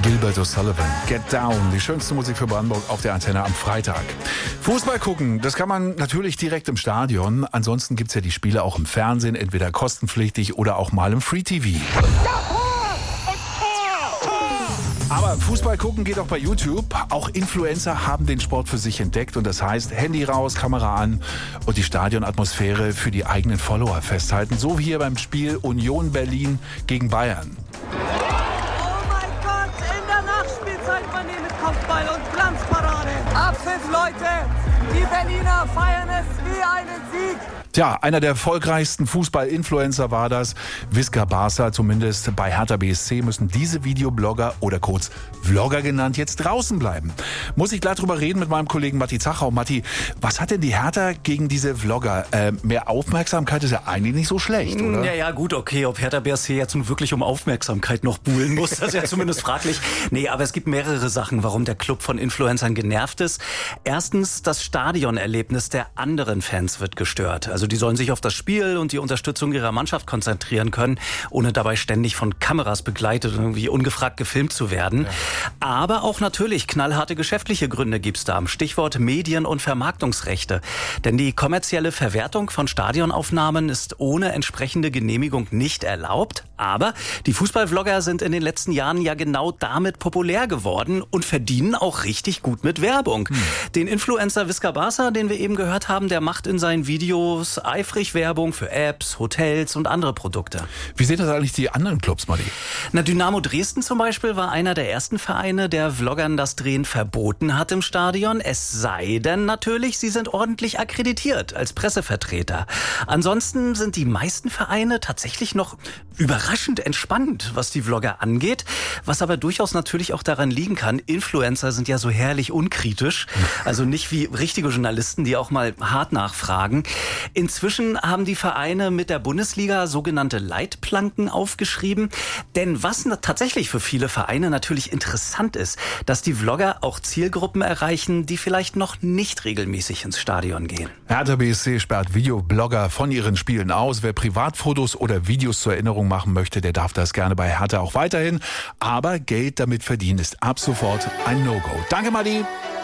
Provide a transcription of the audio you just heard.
Gilbert O'Sullivan, Get Down, die schönste Musik für Brandenburg auf der Antenne am Freitag. Fußball gucken, das kann man natürlich direkt im Stadion. Ansonsten gibt's ja die Spiele auch im Fernsehen, entweder kostenpflichtig oder auch mal im Free TV. Aber Fußball gucken geht auch bei YouTube. Auch Influencer haben den Sport für sich entdeckt und das heißt Handy raus, Kamera an und die Stadionatmosphäre für die eigenen Follower festhalten. So wie hier beim Spiel Union Berlin gegen Bayern. Kopfball und Glanzparade. Abpfiff, Leute. Die Berliner feiern es wie einen Sieg. Tja, einer der erfolgreichsten Fußball-Influencer war das. Visca Barca, zumindest bei Hertha BSC, müssen diese Videoblogger oder kurz Vlogger genannt jetzt draußen bleiben. Muss ich gleich drüber reden mit meinem Kollegen Matti Zachau. Matti, was hat denn die Hertha gegen diese Vlogger? Mehr Aufmerksamkeit ist ja eigentlich nicht so schlecht, oder? Ja, gut, okay. Ob Hertha BSC jetzt nun wirklich um Aufmerksamkeit noch buhlen muss, das ist ja zumindest fraglich. Nee, aber es gibt mehrere Sachen, warum der Club von Influencern genervt ist. Erstens, das Stadionerlebnis der anderen Fans wird gestört. Also die sollen sich auf das Spiel und die Unterstützung ihrer Mannschaft konzentrieren können, ohne dabei ständig von Kameras begleitet und irgendwie ungefragt gefilmt zu werden. Ja. Aber auch natürlich knallharte geschäftliche Gründe gibt's da. Stichwort Medien- und Vermarktungsrechte. Denn die kommerzielle Verwertung von Stadionaufnahmen ist ohne entsprechende Genehmigung nicht erlaubt. Aber die Fußballvlogger sind in den letzten Jahren ja genau damit populär geworden und verdienen auch richtig gut mit Werbung. Den Influencer Visca Barca, den wir eben gehört haben, der macht in seinen Videos eifrig Werbung für Apps, Hotels und andere Produkte. Wie sehen das eigentlich die anderen Clubs, Matti? Dynamo Dresden zum Beispiel war einer der ersten Vereine, der Vloggern das Drehen verboten hat im Stadion. Es sei denn natürlich, sie sind ordentlich akkreditiert als Pressevertreter. Ansonsten sind die meisten Vereine tatsächlich noch überraschend entspannt, was die Vlogger angeht. Was aber durchaus natürlich auch daran liegen kann, Influencer sind ja so herrlich unkritisch. Also nicht wie richtige Journalisten, die auch mal hart nachfragen. Inzwischen haben die Vereine mit der Bundesliga sogenannte Leitplanken aufgeschrieben. Denn was tatsächlich für viele Vereine natürlich interessant ist, dass die Vlogger auch Zielgruppen erreichen, die vielleicht noch nicht regelmäßig ins Stadion gehen. Hertha BSC sperrt Videoblogger von ihren Spielen aus. Wer Privatfotos oder Videos zur Erinnerung machen möchte, der darf das gerne bei Hertha auch weiterhin. Aber Geld damit verdienen ist ab sofort ein No-Go. Danke, Madi.